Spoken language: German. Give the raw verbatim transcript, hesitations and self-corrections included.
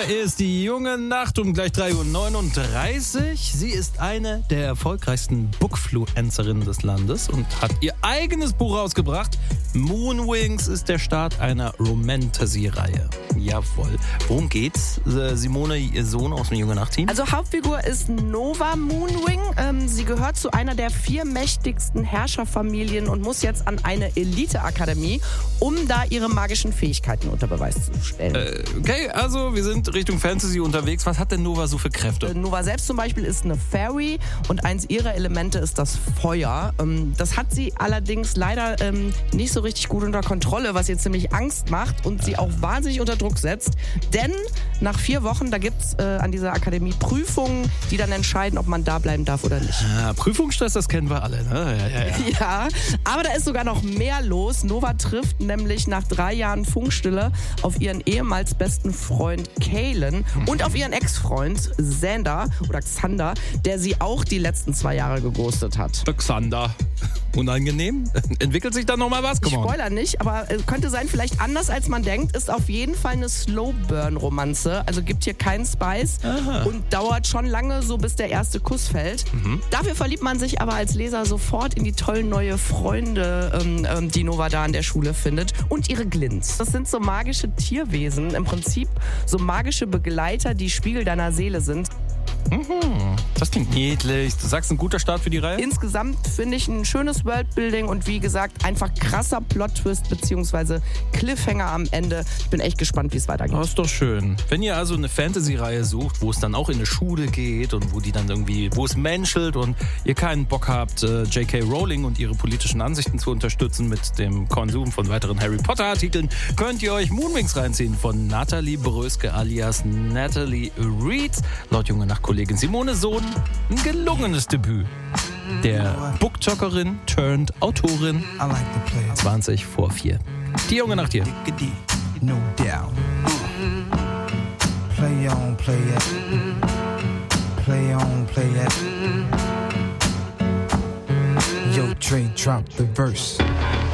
ist die junge Nacht um gleich drei Uhr neununddreißig. Sie ist eine der erfolgreichsten Bookfluencerinnen des Landes und hat ihr eigenes Buch rausgebracht. Moonwings ist der Start einer Romantasy-Reihe. Jawohl. Worum geht's? Simone, ihr Sohn aus dem Junge Nacht-Team? Also Hauptfigur ist Nova Moonwing. Ähm, sie gehört zu einer der vier mächtigsten Herrscherfamilien und muss jetzt an eine Elite-Akademie, um da ihre magischen Fähigkeiten unter Beweis zu stellen. Äh, okay, also wir sind Richtung Fantasy unterwegs. Was hat denn Nova so für Kräfte? Äh, Nova selbst zum Beispiel ist eine Fairy und eins ihrer Elemente ist das Feuer. Ähm, das hat sie allerdings leider ähm, nicht so richtig gut unter Kontrolle, was ihr ziemlich Angst macht und sie auch wahnsinnig unter Druck setzt. Denn nach vier Wochen, da gibt es äh, an dieser Akademie Prüfungen, die dann entscheiden, ob man da bleiben darf oder nicht. Ah, Prüfungsstress, das kennen wir alle, ne? Ja, ja, ja. Ja, aber da ist sogar noch mehr los. Nova trifft nämlich nach drei Jahren Funkstille auf ihren ehemals besten Freund Kalen und auf ihren Ex-Freund Xander oder Xander, der sie auch die letzten zwei Jahre geghostet hat. Xander. Unangenehm? Entwickelt sich da nochmal was? Ich spoiler nicht, aber äh, könnte sein, vielleicht anders als man denkt, ist auf jeden Fall eine Slow-Burn-Romanze. Also gibt hier keinen Spice. Aha. Und dauert schon lange, so bis der erste Kuss fällt. Mhm. Dafür verliebt man sich aber als Leser sofort in die tollen neue Freunde, ähm, ähm, die Nova da an der Schule findet. Und ihre Glints. Das sind so magische Tierwesen, im Prinzip so magische Begleiter, die Spiegel deiner Seele sind. Mhm, das klingt niedlich. Du sagst, ein guter Start für die Reihe? Insgesamt finde ich ein schönes Worldbuilding und wie gesagt, einfach krasser Plot-Twist bzw. Cliffhanger am Ende. Ich bin echt gespannt, wie es weitergeht. Das ist doch schön. Wenn ihr also eine Fantasy-Reihe sucht, wo es dann auch in eine Schule geht und wo die dann irgendwie, wo es menschelt und ihr keinen Bock habt, J K Rowling und ihre politischen Ansichten zu unterstützen mit dem Konsum von weiteren Harry Potter-Artikeln, könnt ihr euch Moonwings reinziehen von Nathalie Bröske alias Natalie Reed. Laut Junge Nacht Kollegin Simone Sohn ein gelungenes Debüt. Der Booktalkerin turned Autorin. zwanzig vor vier. Die Junge Nacht hier. No doubt. Play on, play it. Play on, play it. Yo, Trey, drop the verse.